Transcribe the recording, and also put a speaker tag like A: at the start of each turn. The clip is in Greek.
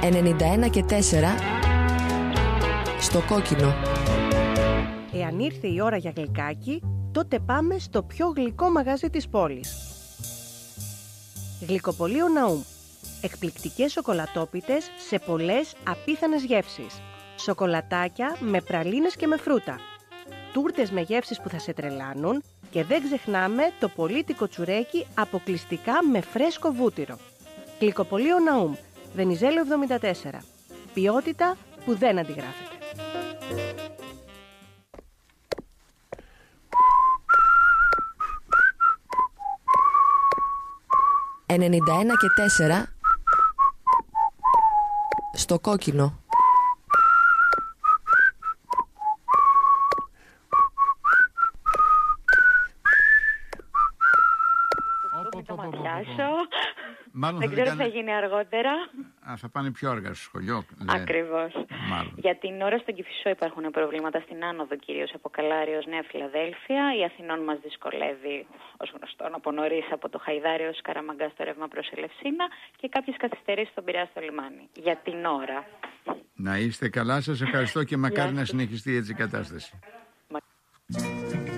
A: 91,4 στο κόκκινο.
B: Εάν ήρθε η ώρα για γλυκάκι, τότε πάμε στο πιο γλυκό μαγαζί της πόλης. Γλυκοπωλείο Ναούμ. Εκπληκτικές σοκολατόπιτες σε πολλές απίθανες γεύσεις. Σοκολατάκια με πραλίνες και με φρούτα. Τούρτες με γεύσεις που θα σε τρελάνουν και δεν ξεχνάμε το πολίτικο τσουρέκι αποκλειστικά με φρέσκο βούτυρο. Γλυκοπωλείο Ναούμ, Βενιζέλο 74. Ποιότητα που δεν αντιγράφεται. «91,4 στο κόκκινο».
C: Μάλλον
D: δεν ξέρω τι θα γίνει αργότερα.
C: Θα πάνε πιο αργά στο σχολείο.
D: Ακριβώς. Για την ώρα στον Κηφισό υπάρχουν προβλήματα, στην άνοδο κυρίως από Καλάριο ως Νέα Φιλαδέλφια. Η Αθηνών μας δυσκολεύει, ως γνωστόν, από νωρίς από το Χαϊδάρι ως Καραμαγκά στο ρεύμα προς Ελευσίνα και κάποιες καθυστερήσεις στον Πειραιά στο λιμάνι. Για την ώρα.
C: Να είστε καλά, σας ευχαριστώ και μακάρι να συνεχιστεί έτσι η κατάσταση.